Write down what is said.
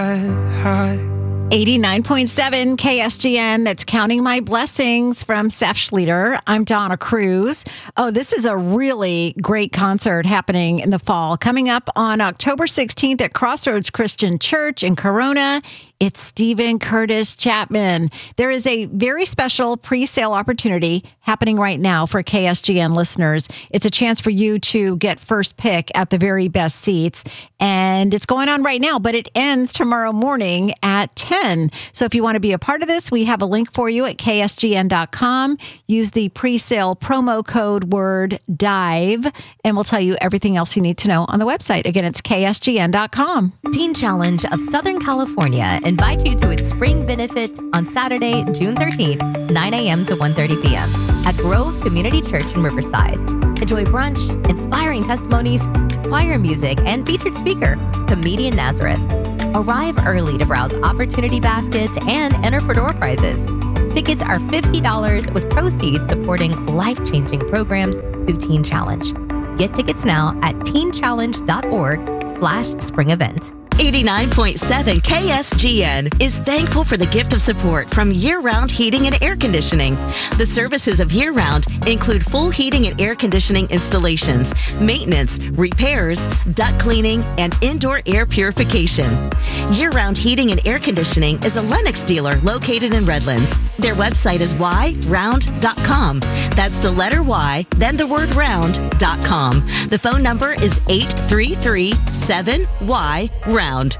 89.7 KSGN, that's Counting My Blessings from Seth Schlueter. I'm Donna Cruz. Oh, this is a really great concert happening in the fall. Coming up on October 16th at Crossroads Christian Church in Corona, it's Stephen Curtis Chapman. There is a very special pre-sale opportunity happening right now for KSGN listeners. It's a chance for you to get first pick at the very best seats. And it's going on right now, but it ends tomorrow morning at 10. So if you want to be a part of this, we have a link for you at ksgn.com. Use the pre-sale promo code word DIVE, and we'll tell you everything else you need to know on the website. Again, it's ksgn.com. Teen Challenge of Southern California invite you to its spring benefit on Saturday, June 13th, 9 a.m. to 1:30 p.m. at Grove Community Church in Riverside. Enjoy brunch, inspiring testimonies, choir music, and featured speaker, Comedian Nazareth. Arrive early to browse opportunity baskets and enter for door prizes. Tickets are $50 with proceeds supporting life-changing programs through Teen Challenge. Get tickets now at teenchallenge.org/spring event. 89.7 KSGN is thankful for the gift of support from Year-Round Heating and Air Conditioning. The services of Year-Round include full heating and air conditioning installations, maintenance, repairs, duct cleaning, and indoor air purification. Year-Round Heating and Air Conditioning is a Lennox dealer located in Redlands. Their website is yround.com. That's the letter Y, then the word round.com. The phone number is 833-7Y-ROUND.